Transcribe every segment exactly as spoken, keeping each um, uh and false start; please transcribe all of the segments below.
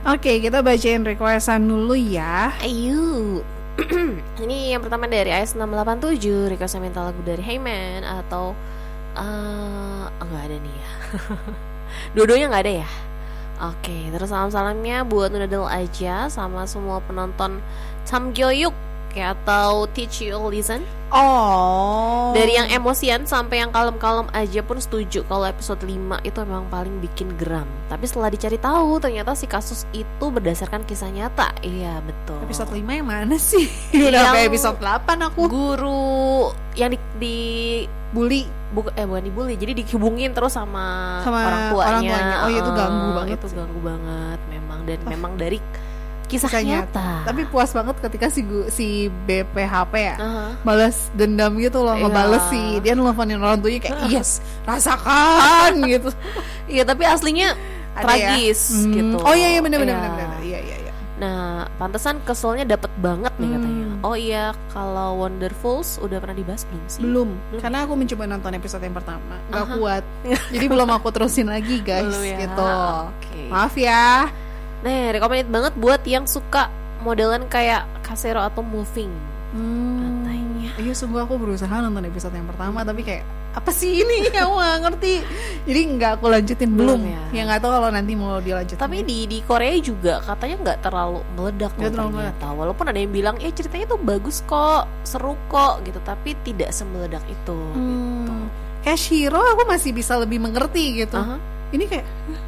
Oke, kita bacain requestan dulu ya. Ayo. Ini yang pertama dari I S enam delapan tujuh, requestnya minta lagu dari Heyman atau uh, enggak ada nih ya. Dua-duanya enggak ada ya. Oke, terus salam-salamnya buat Nudadel aja sama semua penonton Samgyoyuk atau Teach You Listen. Oh. Dari yang emosian sampai yang kalem-kalem aja pun setuju kalau episode lima itu memang paling bikin geram. Tapi setelah dicari tahu ternyata si kasus itu berdasarkan kisah nyata. Iya, betul. Episode lima yang mana sih? Udah sampai episode delapan aku. Guru yang di, di bully, bukan eh bukan dibully, jadi dihubungin terus sama, sama orang tuanya. orang tuanya. Oh, itu ganggu banget. Itu sih. ganggu banget memang dan oh. memang dari kisah, kisah nyata. nyata. Tapi puas banget ketika si si B P H P ya uh-huh. balas dendam gitu loh, yeah. ngebales sih. Dia nelfonin orang tuanya kayak yes, rasakan gitu. Iya, tapi aslinya ada tragis ya? hmm. gitu. Oh iya iya benar benar benar benar. Iya iya iya. Nah, pantesan keselnya dapet banget nih hmm. katanya. Oh iya, kalau Wonderfuls udah pernah dibahas belum sih? Belum, belum karena aku mencoba nonton episode yang pertama, nggak uh-huh. kuat. Jadi belum aku terusin lagi guys, ya? Gitu. Okay. Maaf ya. Nah, recommended banget buat yang suka modelan kayak Casero atau Moving. Hmm. Katanya. Iya, sungguh aku berusaha nonton episode yang pertama, tapi kayak apa sih ini? Aku nggak ngerti. Jadi nggak aku lanjutin belum. belum ya. Ya nggak tahu kalau nanti mau dilanjutin. Tapi di di Korea juga katanya nggak terlalu meledak loh ternyata. Walaupun ada yang bilang, ya ceritanya tuh bagus kok, seru kok gitu, tapi tidak semeledak itu. Hmm. Gitu. Kayak Shiro aku masih bisa lebih mengerti gitu. Uh-huh. Ini kayak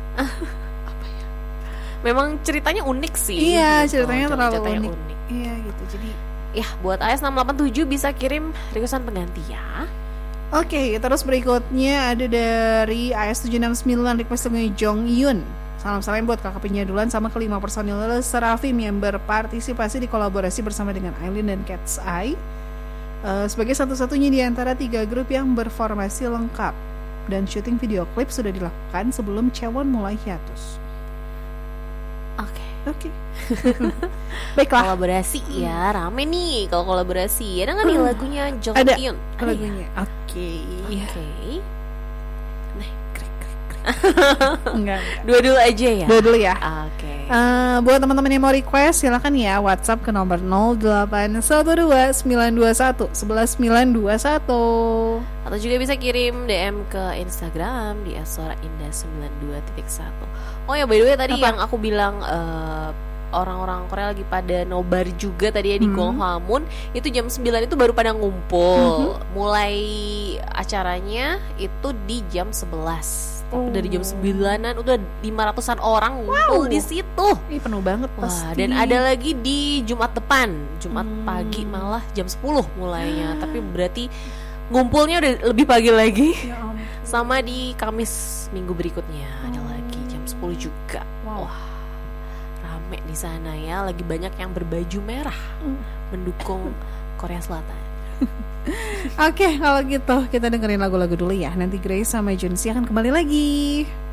memang ceritanya unik sih. Iya, gitu. ceritanya terlalu ceritanya unik. unik. Iya gitu. Jadi ya buat I S enam delapan tujuh bisa kirim requestan pengganti ya. Oke, okay, terus berikutnya ada dari I S tujuh enam sembilan requestnya Jong Yun. Salam-salam buat kakak penyadulan sama kelima personil Serafim yang berpartisipasi di kolaborasi bersama dengan Aileen dan Cat's Eye uh, sebagai satu-satunya di antara tiga grup yang berformasi lengkap. Dan syuting video klip sudah dilakukan sebelum Chaewon mulai hiatus. Oke, okay. Oke. Okay. Baiklah. Kolaborasi ya, rame nih kalau kolaborasi. Ada nggak nih lagunya Jong Hyun? Ada lagunya. Oke. Okay. Oke. Okay. Nah, krek krek krek. Enggak. Dua dulu aja ya. Dua dulu ya. Oke. Okay. Uh, buat teman-teman yang mau request silakan ya WhatsApp ke nomor nol delapan satu dua sembilan dua satu sebelas sembilan dua satu. Atau juga bisa kirim D M ke Instagram di asora indah sembilan dua titik satu. Oh ya, by the way tadi apa? Yang aku bilang uh, orang-orang Korea lagi pada nobar juga tadi ya di hmm. Gonghamun. Itu jam sembilan itu baru pada ngumpul. Hmm. Mulai acaranya itu di jam sebelas. Tapi oh. dari jam sembilanan udah lima ratusan orang ngumpul wow. di situ. Ini penuh banget pasti. Wah, dan ada lagi di Jumat depan, Jumat hmm. pagi malah jam sepuluh mulainya. Tapi berarti ngumpulnya udah lebih pagi lagi. Ya ampun. Sama di Kamis minggu berikutnya oh. ada lagi jam sepuluh juga. Wow. Wah. Rame di sana ya, lagi banyak yang berbaju merah hmm. mendukung Korea Selatan. Oke, okay, kalau gitu kita dengerin lagu-lagu dulu ya. Nanti Grace sama Junsi akan kembali lagi.